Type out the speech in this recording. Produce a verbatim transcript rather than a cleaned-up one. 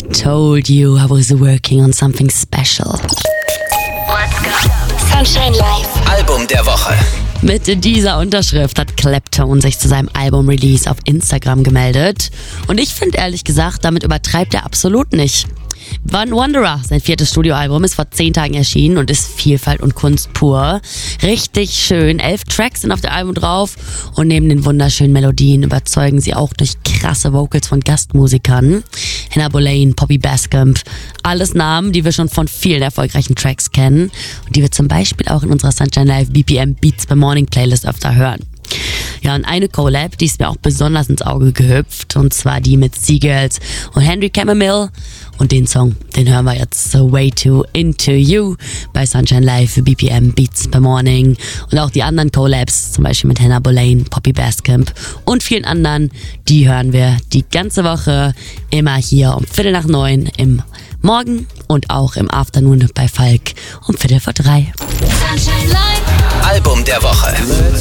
told you I was working on something special. Let's go. Sunshine Live. Album der Woche. Mit dieser Unterschrift hat Clapton sich zu seinem Album-Release auf Instagram gemeldet. Und ich finde ehrlich gesagt, damit übertreibt er absolut nicht. One Wanderer, sein viertes Studioalbum, ist vor zehn Tagen erschienen und ist Vielfalt und Kunst pur. Richtig schön. Elf Tracks sind auf dem Album drauf und neben den wunderschönen Melodien überzeugen sie auch durch krasse Vocals von Gastmusikern. Hannah Boleyn, Poppy Bascomb, alles Namen, die wir schon von vielen erfolgreichen Tracks kennen und die wir zum Beispiel auch in unserer Sunshine Live B P M Beats by Morning Playlist öfter hören. Ja, und eine Collab, die ist mir auch besonders ins Auge gehüpft, und zwar die mit Seagulls und Henry Chamomile. Und den Song, den hören wir jetzt, So Way Too Into You bei Sunshine Live für B P M Beats by Morning. Und auch die anderen Collabs, zum Beispiel mit Hannah Boleyn, Poppy Bascomb und vielen anderen, die hören wir die ganze Woche immer hier um Viertel nach neun im Morgen und auch im Afternoon bei Falk um Viertel vor drei. Sunshine Live. Album der Woche.